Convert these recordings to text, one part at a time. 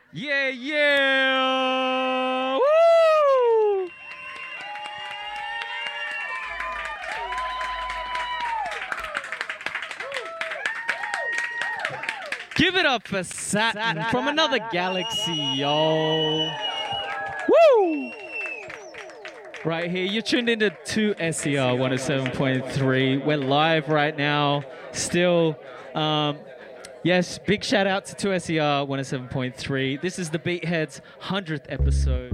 Yeah, yeah! Woo! Give it up for Saturn from another galaxy, yo! Woo! Right here, you're tuned into 2SER 107.3. We're live right now, still. Yes, big shout out to 2SER 107.3. This is the Beatheads 100th episode.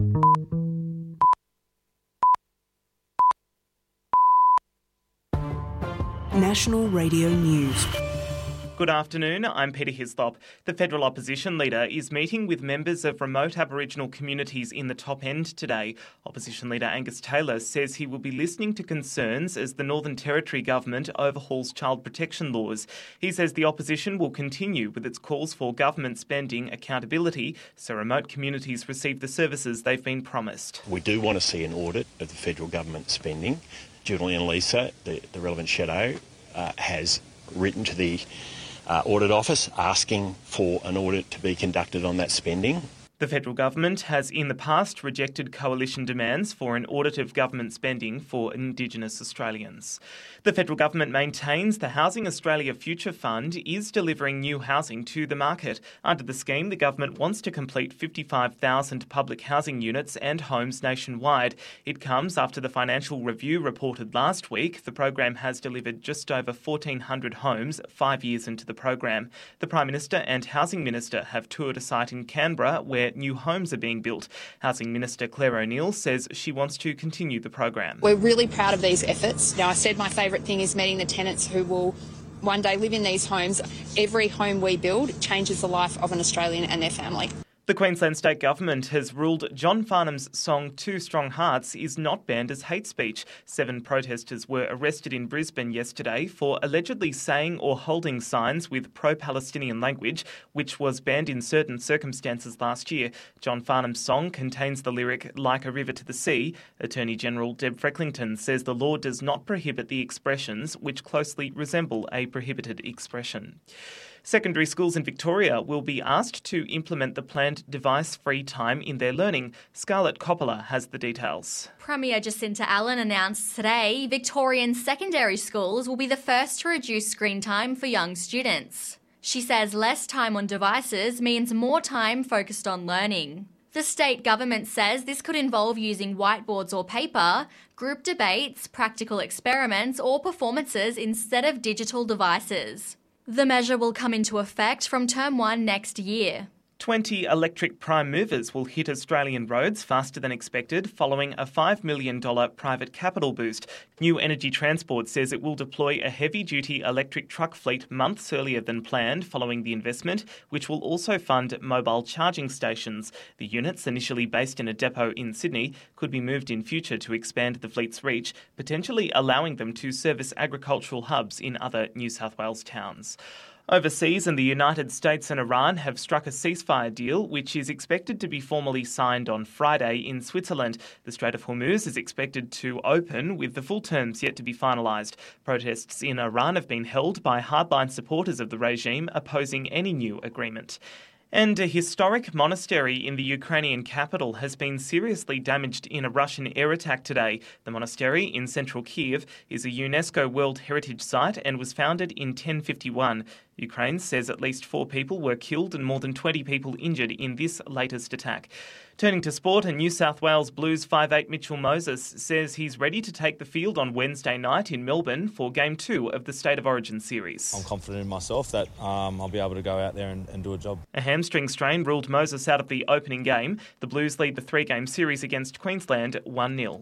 National Radio News. Good afternoon, I'm Peter Hislop. The federal opposition leader is meeting with members of remote Aboriginal communities in the top end today. Opposition leader Angus Taylor says he will be listening to concerns as the Northern Territory government overhauls child protection laws. He says the opposition will continue with its calls for government spending accountability so remote communities receive the services they've been promised. We do want to see an audit of the federal government spending. Julian Lisa, the relevant shadow, has written to the Audit Office asking for an audit to be conducted on that spending. The federal government has in the past rejected coalition demands for an audit of government spending for Indigenous Australians. The federal government maintains the Housing Australia Future Fund is delivering new housing to the market. Under the scheme, the government wants to complete 55,000 public housing units and homes nationwide. It comes after the Financial Review reported last week the program has delivered just over 1,400 homes 5 years into the program. The Prime Minister and Housing Minister have toured a site in Canberra where new homes are being built. Housing Minister Claire O'Neil says she wants to continue the program. We're really proud of these efforts. Now, I said my favourite thing is meeting the tenants who will one day live in these homes. Every home we build changes the life of an Australian and their family. The Queensland State Government has ruled John Farnham's song Two Strong Hearts is not banned as hate speech. 7 protesters were arrested in Brisbane yesterday for allegedly saying or holding signs with pro-Palestinian language, which was banned in certain circumstances last year. John Farnham's song contains the lyric, "Like a river to the sea." Attorney General Deb Frecklington says the law does not prohibit the expressions which closely resemble a prohibited expression. Secondary schools in Victoria will be asked to implement the planned device-free time in their learning. Scarlett Coppola has the details. Premier Jacinta Allen announced today Victorian secondary schools will be the first to reduce screen time for young students. She says less time on devices means more time focused on learning. The state government says this could involve using whiteboards or paper, group debates, practical experiments or performances instead of digital devices. The measure will come into effect from Term 1 next year. 20 electric prime movers will hit Australian roads faster than expected following a $5 million private capital boost. New Energy Transport says it will deploy a heavy-duty electric truck fleet months earlier than planned following the investment, which will also fund mobile charging stations. The units, initially based in a depot in Sydney, could be moved in future to expand the fleet's reach, potentially allowing them to service agricultural hubs in other New South Wales towns. Overseas, and the United States and Iran have struck a ceasefire deal, which is expected to be formally signed on Friday in Switzerland. The Strait of Hormuz is expected to open, with the full terms yet to be finalised. Protests in Iran have been held by hardline supporters of the regime opposing any new agreement. And a historic monastery in the Ukrainian capital has been seriously damaged in a Russian air attack today. The monastery in central Kiev is a UNESCO World Heritage Site and was founded in 1051. Ukraine says at least 4 people were killed and more than 20 people injured in this latest attack. Turning to sport, and New South Wales Blues 5'8" Mitchell Moses says he's ready to take the field on Wednesday night in Melbourne for Game 2 of the State of Origin series. I'm confident in myself that I'll be able to go out there and do a job. A hamstring strain ruled Moses out of the opening game. The Blues lead the 3-game series against Queensland 1-0.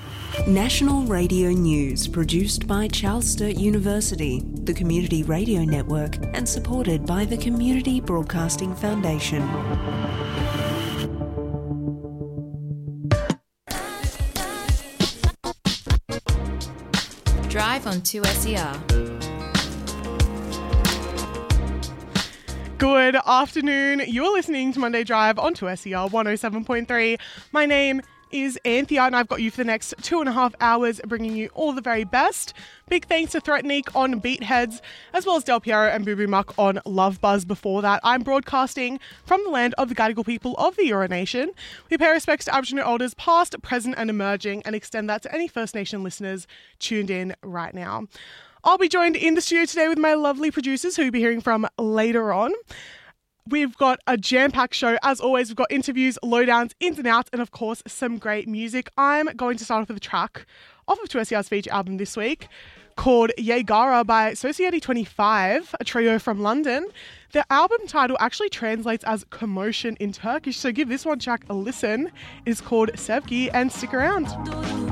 National Radio News, produced by Charles Sturt University, the Community Radio Network, and supported by the Community Broadcasting Foundation. Drive on 2SER. Good afternoon. You're listening to Monday Drive on 2SER 107.3. My name is Anthea, and I've got you for the next 2.5 hours, bringing you all the very best. Big thanks to Threatnik on Beatheads, as well as Del Piero and Boo Boo Muck on Love Buzz before that. I'm broadcasting from the land of the Gadigal people of the Eora Nation. We pay respects to Aboriginal elders past, present and emerging, and extend that to any First Nation listeners tuned in right now. I'll be joined in the studio today with my lovely producers who you'll be hearing from later on. We've got a jam-packed show. As always, we've got interviews, lowdowns, ins and outs, and of course, some great music. I'm going to start off with a track off of 2SER's feature album this week called Yagara by Society 25, a trio from London. The album title actually translates as commotion in Turkish, so give this one track a listen. It's called Sevgi, and stick around.